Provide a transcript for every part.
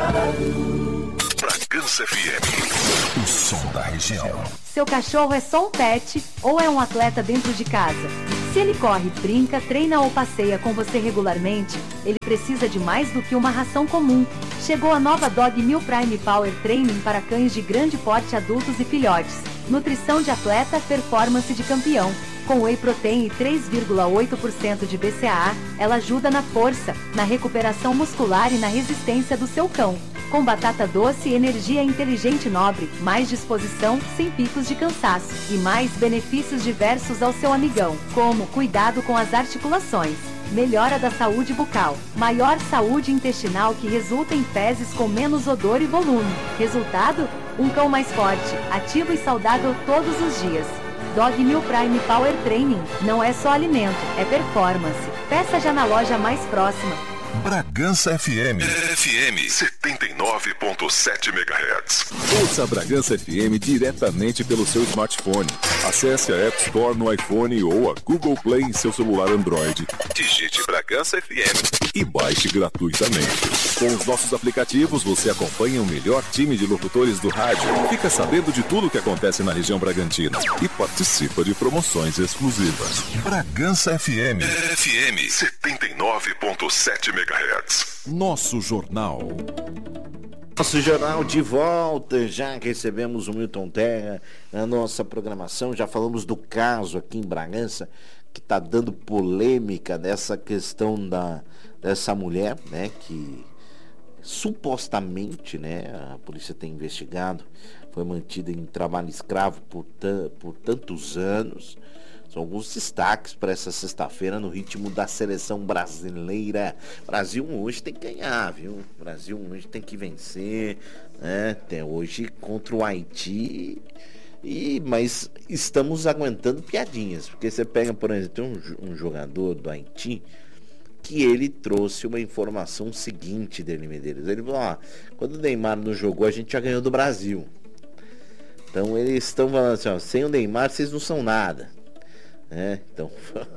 Bragança FM, o som da região. Seu cachorro é só um pet ou é um atleta dentro de casa? Se ele corre, brinca, treina ou passeia com você regularmente, ele precisa de mais do que uma ração comum. Chegou a nova Dog Meal Prime Power Training para cães de grande porte, adultos e filhotes. Nutrição de atleta, performance de campeão. Com whey protein e 3,8% de BCAA, ela ajuda na força, na recuperação muscular e na resistência do seu cão. Com batata doce, energia inteligente nobre, mais disposição, sem picos de cansaço e mais benefícios diversos ao seu amigão, como cuidado com as articulações, melhora da saúde bucal, maior saúde intestinal que resulta em fezes com menos odor e volume. Resultado? Um cão mais forte, ativo e saudável todos os dias. Dog Meal Prime Power Training não é só alimento, é performance. Peça já na loja mais próxima. Bragança FM. FM 79.7 MHz. Ouça a Bragança FM diretamente pelo seu smartphone. Acesse a App Store no iPhone ou a Google Play em seu celular Android. Digite Bragança FM e baixe gratuitamente. Com os nossos aplicativos, você acompanha o melhor time de locutores do rádio, fica sabendo de tudo o que acontece na região Bragantina e participa de promoções exclusivas. Bragança FM. FM 79.7 MHz. Nosso jornal. Nosso jornal de volta, já que recebemos o Milton Terra na nossa programação, já falamos do caso aqui em Bragança, que está dando polêmica dessa questão dessa mulher, né, que supostamente, né, a polícia tem investigado, foi mantida em trabalho escravo por tantos anos. São alguns destaques para essa sexta-feira no ritmo da seleção brasileira. Brasil hoje tem que ganhar, viu? Brasil hoje tem que vencer, né? Até hoje contra o Haiti. Mas estamos aguentando piadinhas, porque você pega, por exemplo, tem um jogador do Haiti que ele trouxe uma informação seguinte dele, Medeiros. Ele falou, quando o Neymar não jogou, a gente já ganhou do Brasil. Então eles estão falando assim, sem o Neymar vocês não são nada. Então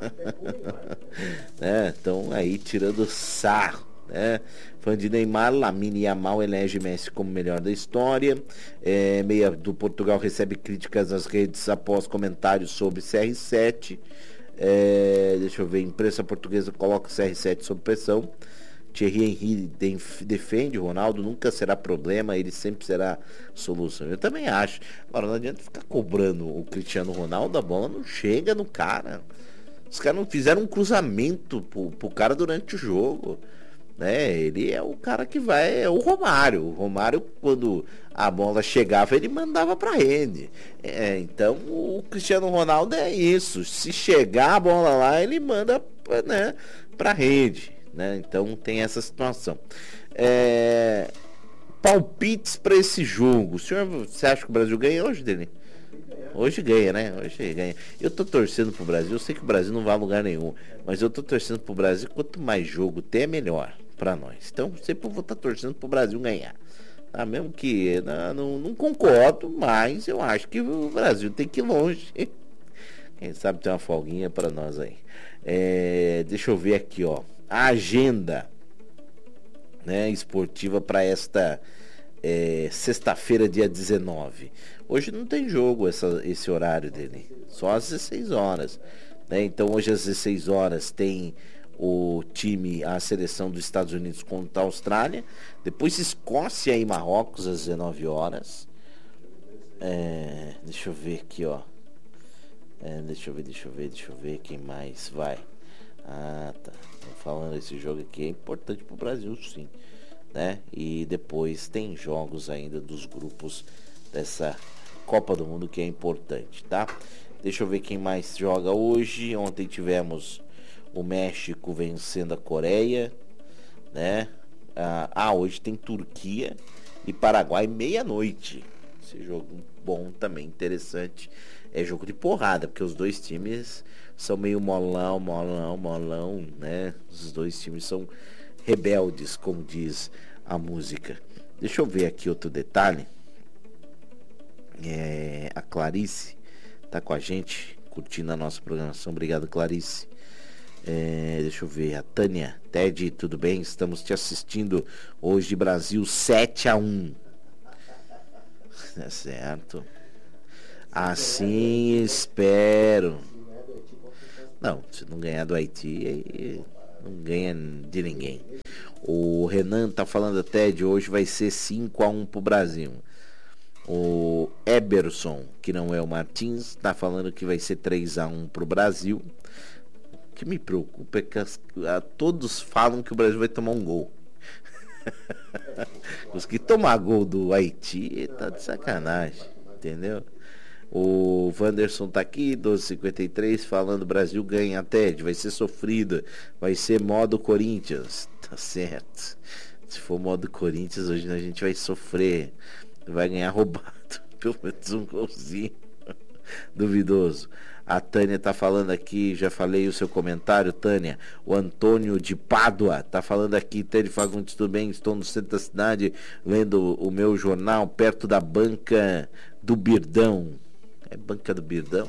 estão aí tirando sarro, né? Fã de Neymar, Lamine Yamal elege Messi como melhor da história. Meia do Portugal recebe críticas nas redes após comentários sobre CR7. Deixa eu ver, imprensa portuguesa coloca CR7 sob pressão. Thierry Henry defende o Ronaldo, nunca será problema, ele sempre será solução. Eu também acho. Agora, não adianta ficar cobrando o Cristiano Ronaldo, a bola não chega no cara. Os caras não fizeram um cruzamento pro cara durante o jogo, né? Ele é o cara que vai, é o Romário. O Romário, quando a bola chegava, ele mandava pra rede. Então, o Cristiano Ronaldo é isso. Se chegar a bola lá, ele manda, né, pra rede. Né? Então tem essa situação. Palpites para esse jogo. Você acha que o Brasil ganha hoje, Dele? Hoje ganha, né? Hoje ganha. Eu tô torcendo pro Brasil. Eu sei que o Brasil não vai a lugar nenhum, mas eu tô torcendo pro Brasil. Quanto mais jogo ter, é melhor para nós. Então sempre vou estar torcendo pro Brasil ganhar. Tá? Mesmo que não concordo, mas eu acho que o Brasil tem que ir longe. Quem sabe tem uma folguinha para nós aí. Deixa eu ver aqui, ó. A agenda, né, esportiva para esta sexta-feira, dia 19. Hoje não tem jogo esse horário dele, só às 16 horas. Né? Então hoje às 16 horas tem a seleção dos Estados Unidos contra a Austrália. Depois Escócia e Marrocos às 19 horas. Deixa eu ver aqui, ó. Deixa eu ver quem mais vai. Tá. Falando esse jogo aqui é importante pro Brasil, sim, né? E depois tem jogos ainda dos grupos dessa Copa do Mundo que é importante, tá? Deixa eu ver quem mais joga hoje. Ontem tivemos o México vencendo a Coreia, né? Hoje tem Turquia e Paraguai meia-noite. Esse jogo bom também, interessante. É jogo de porrada, porque os dois times são meio molão, né? Os dois times são rebeldes, como diz a música. Deixa eu ver aqui outro detalhe. A Clarice tá com a gente, curtindo a nossa programação. Obrigado, Clarice. Deixa eu ver, a Tânia. Ted, tudo bem? Estamos te assistindo hoje, Brasil 7-1. É certo. Assim espero. Não, se não ganhar do Haiti, aí não ganha de ninguém. O Renan tá falando, Ted, hoje vai ser 5-1 pro Brasil. O Eberson, que não é o Martins, tá falando que vai ser 3-1 pro Brasil. O que me preocupa é que todos falam que o Brasil vai tomar um gol. Os que tomar gol do Haiti tá de sacanagem, entendeu? O Wanderson tá aqui, 12:53, falando Brasil ganha, Ted, vai ser sofrida, vai ser modo Corinthians. Tá certo. Se for modo Corinthians, hoje a gente vai sofrer. Vai ganhar roubado. Pelo menos um golzinho. Duvidoso. A Tânia tá falando aqui, já falei o seu comentário, Tânia. O Antônio de Pádua tá falando aqui, Ted Fagundes, tudo bem? Estou no centro da cidade lendo o meu jornal perto da banca do Birdão. É banca do Birdão?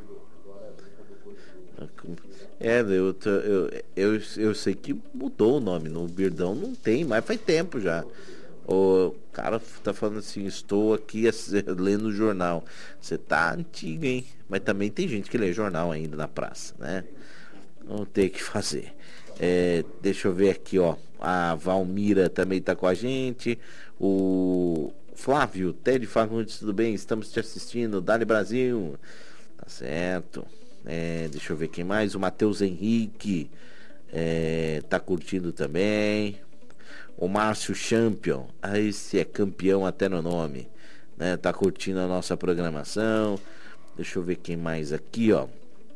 Eu sei que mudou o nome. No Birdão não tem, mas faz tempo já. O cara tá falando assim, estou aqui lendo o jornal. Você tá antigo, hein? Mas também tem gente que lê jornal ainda na praça, né? Não tem o que fazer. Deixa eu ver aqui, ó. A Valmira também tá com a gente. O Flávio, Ted Fagundes, tudo bem? Estamos te assistindo. Dali Brasil. Tá certo. Deixa eu ver quem mais. O Matheus Henrique tá curtindo também. O Márcio Champion, esse é campeão até no nome, né? Tá curtindo a nossa programação. Deixa eu ver quem mais aqui, ó.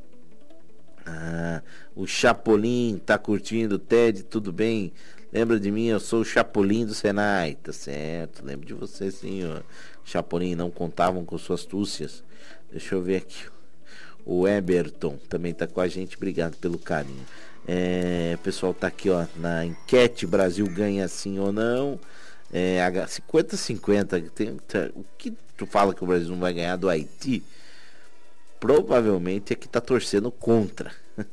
O Chapolin tá curtindo. Ted, tudo bem? Lembra de mim? Eu sou o Chapolin do Senai. Tá certo, lembro de você sim, ó. Chapolin, não contavam com suas astúcias. Deixa eu ver aqui. O Eberton também tá com a gente. Obrigado pelo carinho. O pessoal tá aqui, ó, na enquete, Brasil ganha sim ou não. 50-50. O que tu fala que o Brasil não vai ganhar do Haiti? Provavelmente é que tá torcendo contra.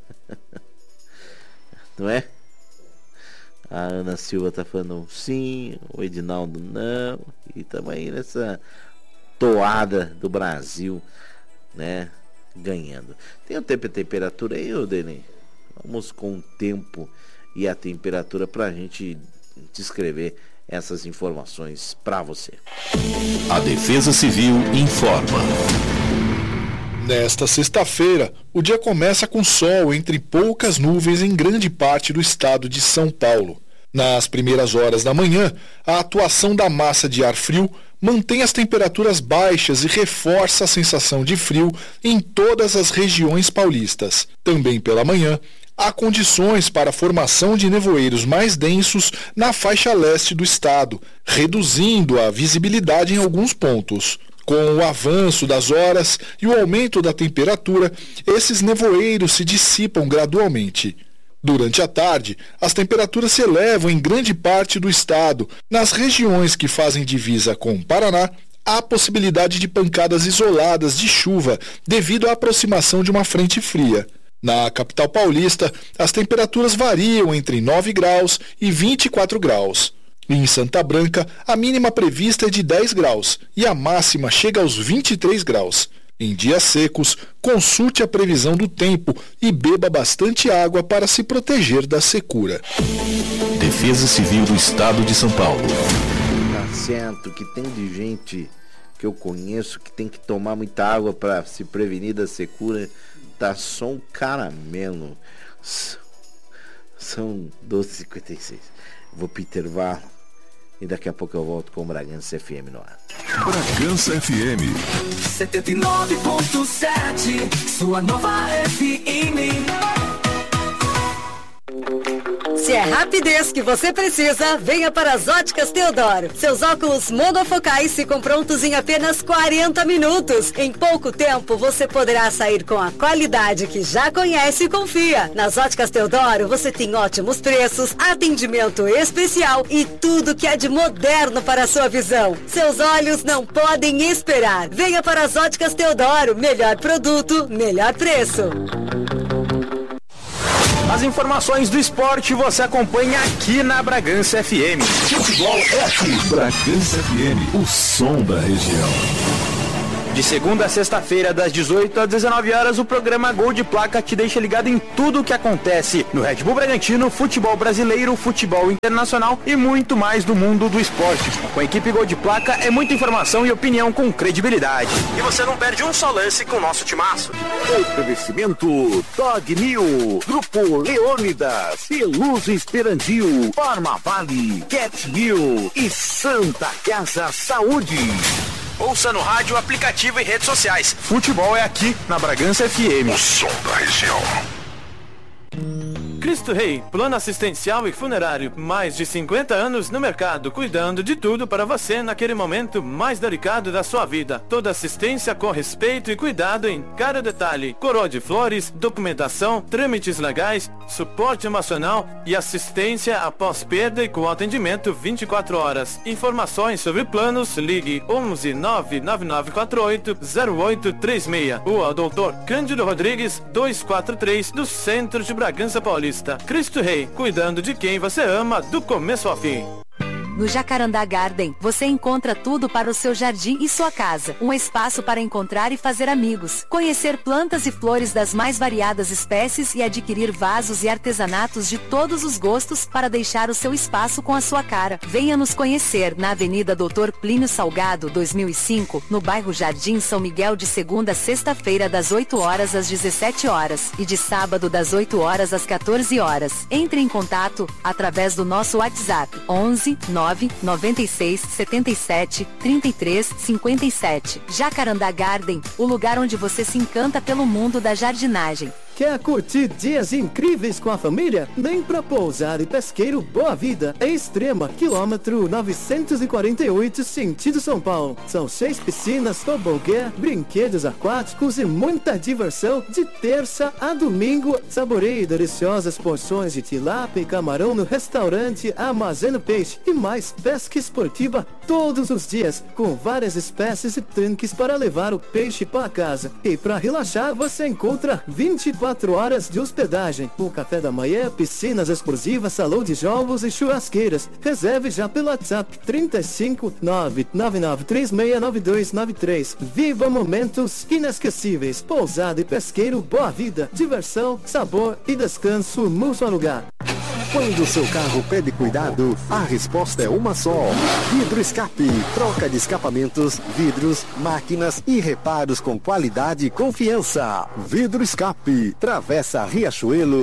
Não é? A Ana Silva tá falando sim, o Edinaldo não. E tamo aí nessa toada do Brasil, né? Ganhando. Tem o tempo e a temperatura aí, ô Denis? Vamos com o tempo e a temperatura para a gente descrever essas informações para você. A Defesa Civil informa. Nesta sexta-feira, o dia começa com sol entre poucas nuvens em grande parte do estado de São Paulo. Nas primeiras horas da manhã, a atuação da massa de ar frio mantém as temperaturas baixas e reforça a sensação de frio em todas as regiões paulistas. Também pela manhã, há condições para a formação de nevoeiros mais densos na faixa leste do estado, reduzindo a visibilidade em alguns pontos. Com o avanço das horas e o aumento da temperatura, esses nevoeiros se dissipam gradualmente. Durante a tarde, as temperaturas se elevam em grande parte do estado. Nas regiões que fazem divisa com o Paraná, há possibilidade de pancadas isoladas de chuva devido à aproximação de uma frente fria. Na capital paulista, as temperaturas variam entre 9 graus e 24 graus. Em Santa Branca, a mínima prevista é de 10 graus e a máxima chega aos 23 graus. Em dias secos, consulte a previsão do tempo e beba bastante água para se proteger da secura. Defesa Civil do Estado de São Paulo. Tá certo que tem de gente que eu conheço que tem que tomar muita água para se prevenir da secura. Tá só um caramelo. São 12h56. Vou pro intervalo e daqui a pouco eu volto com o Bragança FM no ar. Bragança FM 79.7, sua nova FM. Se é rapidez que você precisa, venha para as Óticas Teodoro. Seus óculos monofocais ficam prontos em apenas 40 minutos. Em pouco tempo, você poderá sair com a qualidade que já conhece e confia. Nas Óticas Teodoro, você tem ótimos preços, atendimento especial e tudo que é de moderno para a sua visão. Seus olhos não podem esperar. Venha para as Óticas Teodoro. Melhor produto, melhor preço. As informações do esporte você acompanha aqui na Bragança FM. Futebol é aqui. Bragança FM, o som da região. De segunda a sexta-feira, das 18 às 19 horas, o programa Gol de Placa te deixa ligado em tudo o que acontece no Red Bull Bragantino, futebol brasileiro, futebol internacional e muito mais do mundo do esporte. Com a equipe Gol de Placa é muita informação e opinião com credibilidade. E você não perde um só lance com o nosso timaço. Oferecimento Dog New, Grupo Leônidas, Peluz Esperandil, Forma Vale, Cat New e Santa Casa Saúde. Ouça no rádio, aplicativo e redes sociais. Futebol é aqui na Bragança FM. O som da região. Cristo Rei, plano assistencial e funerário. Mais de 50 anos no mercado, cuidando de tudo para você naquele momento mais delicado da sua vida. Toda assistência com respeito e cuidado em cada detalhe. Coroa de flores, documentação, trâmites legais, suporte emocional e assistência após perda e com atendimento 24 horas. Informações sobre planos, ligue 11 99948 0836. Rua Doutor Cândido Rodrigues, 243, do centro de Bragança Paulista. Cristo Rei, cuidando de quem você ama do começo ao fim. No Jacarandá Garden, você encontra tudo para o seu jardim e sua casa. Um espaço para encontrar e fazer amigos. Conhecer plantas e flores das mais variadas espécies e adquirir vasos e artesanatos de todos os gostos para deixar o seu espaço com a sua cara. Venha nos conhecer na Avenida Doutor Plínio Salgado, 2005, no bairro Jardim São Miguel, de segunda a sexta-feira das 8 horas às 17 horas e de sábado das 8 horas às 14 horas. Entre em contato através do nosso WhatsApp 11 996 77 33 57. Jacarandá Garden, o lugar onde você se encanta pelo mundo da jardinagem. Quer curtir dias incríveis com a família? Vem pra Pousada e Pesqueiro Boa Vida, em Extrema, quilômetro 948, sentido São Paulo. São 6 piscinas, tobogã, brinquedos aquáticos e muita diversão de terça a domingo. Saboreie deliciosas porções de tilápia e camarão no restaurante Armazeno Peixe e mais pesca esportiva todos os dias, com várias espécies e tanques para levar o peixe para casa. E para relaxar, você encontra 24 horas de hospedagem, com café da manhã, piscinas exclusivas, salão de jogos e churrasqueiras. Reserve já pelo WhatsApp 35 999369293. Viva momentos inesquecíveis. Pousada e Pesqueiro Boa Vida. Diversão, sabor e descanso no seu lugar. Quando o seu carro pede cuidado, a resposta é uma só. Vidro Escape. Troca de escapamentos, vidros, máquinas e reparos com qualidade e confiança. Vidro Escape. Travessa Riachuelo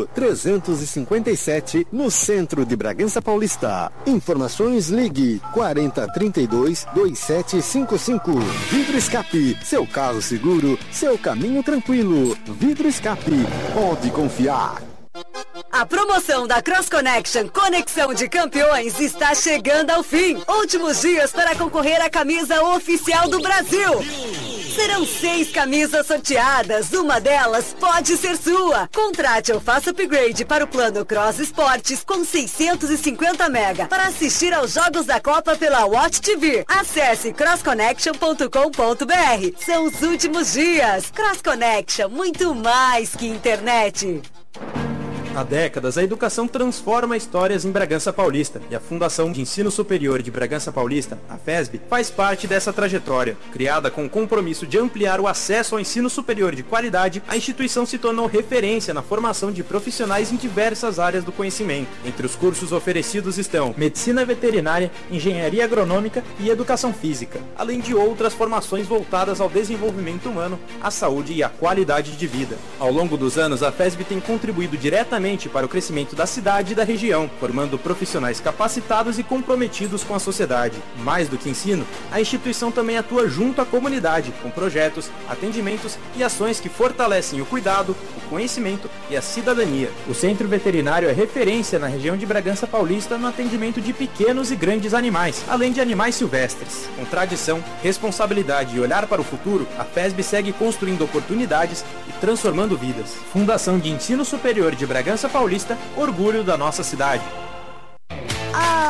357, no centro de Bragança Paulista. Informações, ligue 4032 2755. Vidro Escape. Seu carro seguro, seu caminho tranquilo. Vidro Escape. Pode confiar. A promoção da Cross Connection Conexão de Campeões está chegando ao fim. Últimos dias para concorrer à camisa oficial do Brasil. Serão 6 camisas sorteadas, uma delas pode ser sua. Contrate ou faça upgrade para o plano Cross Esportes com 650 mega para assistir aos Jogos da Copa pela Watch TV. Acesse crossconnection.com.br. São os últimos dias. Cross Connection, muito mais que internet. Há décadas, a educação transforma histórias em Bragança Paulista e a Fundação de Ensino Superior de Bragança Paulista, a FESB, faz parte dessa trajetória. Criada com o compromisso de ampliar o acesso ao ensino superior de qualidade, a instituição se tornou referência na formação de profissionais em diversas áreas do conhecimento. Entre os cursos oferecidos estão Medicina Veterinária, Engenharia Agronômica e Educação Física, além de outras formações voltadas ao desenvolvimento humano, à saúde e à qualidade de vida. Ao longo dos anos, a FESB tem contribuído diretamente para o crescimento da cidade e da região, formando profissionais capacitados e comprometidos com a sociedade. Mais do que ensino, a instituição também atua junto à comunidade, com projetos, atendimentos e ações que fortalecem o cuidado, o conhecimento e a cidadania. O Centro Veterinário é referência na região de Bragança Paulista no atendimento de pequenos e grandes animais, além de animais silvestres. Com tradição, responsabilidade e olhar para o futuro, a FESB segue construindo oportunidades e transformando vidas. Fundação de Ensino Superior de Bragança Paulista, orgulho da nossa cidade.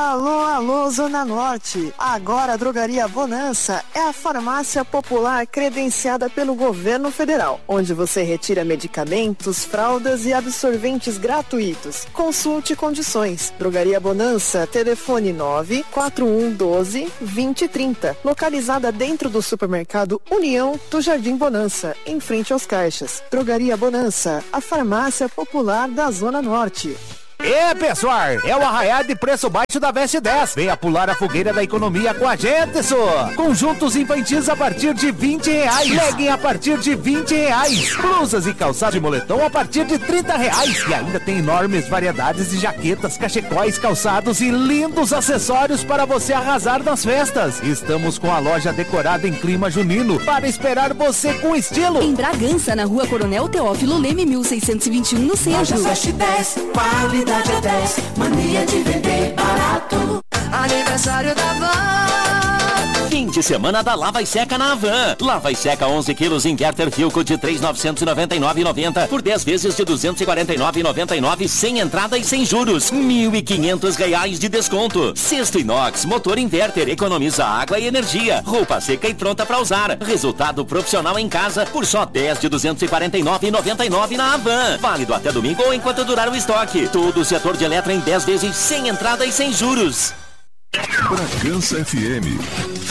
Alô, alô, Zona Norte. Agora a Drogaria Bonança é a farmácia popular credenciada pelo governo federal, onde você retira medicamentos, fraldas e absorventes gratuitos. Consulte condições. Drogaria Bonança, telefone 94112-2030. Localizada dentro do supermercado União do Jardim Bonança, em frente aos caixas. Drogaria Bonança, a farmácia popular da Zona Norte. Pessoal, é o arraial de preço baixo da Veste 10. Venha pular a fogueira da economia com a gente, só. Conjuntos infantis a partir de R$20. Legging a partir de R$20. Blusas e calçado de moletom a partir de R$30. E ainda tem enormes variedades de jaquetas, cachecóis, calçados e lindos acessórios para você arrasar nas festas. Estamos com a loja decorada em clima junino para esperar você com estilo. Em Bragança, na Rua Coronel Teófilo Leme, 1621, no centro. Loja Veste 10, qualidade é 10, mania de vender barato. Aniversário da Van. Fim de semana da Lava e Seca na Havan. Lava e Seca 11 quilos Inverter Filco de R$ 3.999,90 por 10 vezes de R$ 249,99 sem entrada e sem juros. R$ 1.500 de desconto. Cesto inox, motor inverter, economiza água e energia. Roupa seca e pronta para usar. Resultado profissional em casa por só 10 de R$ 249,99 na Havan. Válido até domingo ou enquanto durar o estoque. Todo o setor de eletro em 10 vezes sem entrada e sem juros. Bragança FM.